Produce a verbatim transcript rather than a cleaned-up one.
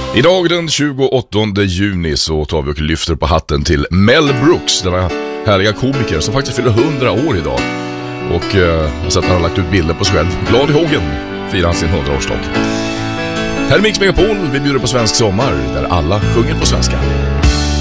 Idag den tjugoåttonde juni så tar vi och lyfter på hatten till Mel Brooks, denna härliga komiker som faktiskt fyller hundra år idag. Och eh, så att han har lagt ut bilder på sig själv. Glad i hågen firar han sin hundraårsdag. Här är Mix Megapol, vi bjuder på svensk sommar där alla sjunger på svenska.